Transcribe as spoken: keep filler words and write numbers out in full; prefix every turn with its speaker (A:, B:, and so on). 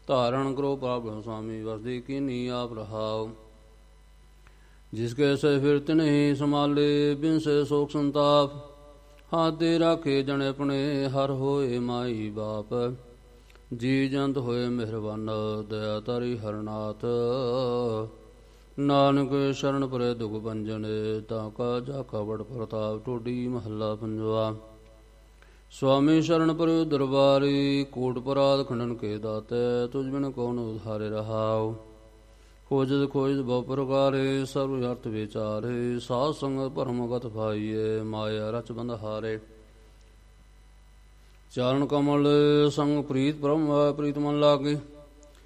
A: ਧਾਰਨ ਕਰੋ ਪ੍ਰਭ ਸੁਆਮੀ ਵਸਦੀ ਕੀਨੀ ਆਪ ਰਹਾਉ। ਜਿਸ ਕੇ ਸੇ ਫਿਰਤ ਨਹੀਂ ਸੰਭਾਲੇ ਬਿਨ ਸੇ ਸੋਖ ਸੰਤਾਪ। ਹਾਥ ਰਾਖੇ ਜਨ ਆਪਣੇ ਹਰ ਹੋਏ ਮਾਈ ਬਾਪ। ਜੀ ਜੰਤ ਹੋਏ ਮਿਹਰਬਾਨ ਦਇਆ ਤਾਰੀ ਹਰਨਾਥ। ਨਾਨਕ ਸ਼ਰਨ ਪਰੇ ਦੁਖ ਭੰਜਨ ਤਾਂ ਕਾ ਜਾ ਕਾ ਬੜ ਪ੍ਰਤਾਪ। ਟੋਡੀ ਮਹੱਲਾ ਪੰਜਵਾ। ਸੁਆਮੀ ਸ਼ਰਨ ਪਰਿ ਦਰਬਾਰੀ ਕੋਟ ਪਰਾਧ ਖੰਡਨ ਕੇ ਦਾਤੈ। ਤੁਝ ਬਿਨ ਕੌਣ ਉਧਾਰੇ ਰਹਾਉ। ਖੋਜਤ ਖੋਜਤ ਬਹੁ ਪ੍ਰਕਾਰੇ ਸਰਬ ਅਰਥ ਵਿਚਾਰੇ। ਸਾਧ ਸੰਗਤ ਭਰਮਗਤ ਭਾਈਏ ਮਾਇਆ ਰਚ ਬੰਧ ਹਾਰੇ। ਚਰਨ ਕਮਲ ਸੰਗ ਪ੍ਰੀਤ ਬ੍ਰਹਮ ਪ੍ਰੀਤ ਮਨ ਲਾਗੇ।